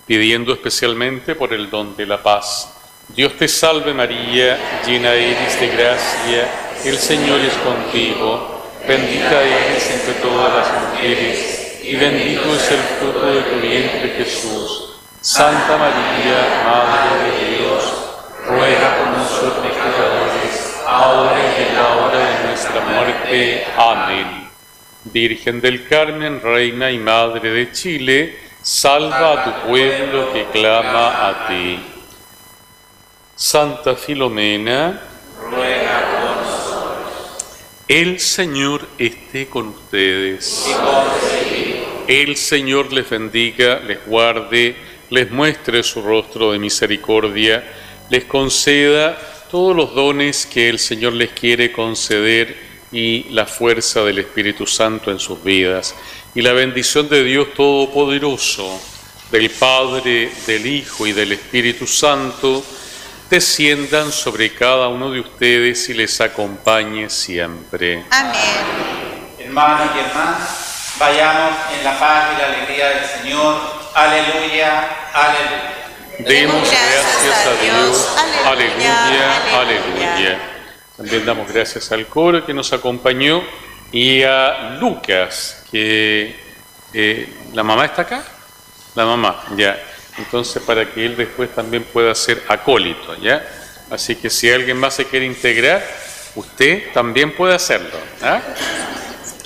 pidiendo especialmente por el don de la paz. Dios te salve María, llena eres de gracia, el Señor es contigo, bendita eres entre todas las mujeres, y bendito es el fruto de tu vientre Jesús. Santa María, Madre de Dios, ruega por nosotros pecadores, ahora y en la hora de nuestra muerte. Amén. Virgen del Carmen, Reina y Madre de Chile, salva a tu pueblo que clama a ti. Santa Filomena, ruega por nosotros. El Señor esté con ustedes. El Señor les bendiga, les guarde, les muestre su rostro de misericordia, les conceda todos los dones que el Señor les quiere conceder y la fuerza del Espíritu Santo en sus vidas. Y la bendición de Dios Todopoderoso, del Padre, del Hijo y del Espíritu Santo, desciendan sobre cada uno de ustedes y les acompañe siempre. Amén. Hermanos y hermanas, vayamos en la paz y la alegría del Señor. Aleluya, aleluya. Demos gracias a Dios. Aleluya, aleluya. También damos gracias al coro que nos acompañó y a Lucas, que ¿la mamá está acá? La mamá, ya. Entonces, para que él después también pueda ser acólito, ¿ya? Así que si alguien más se quiere integrar, usted también puede hacerlo, ¿ah?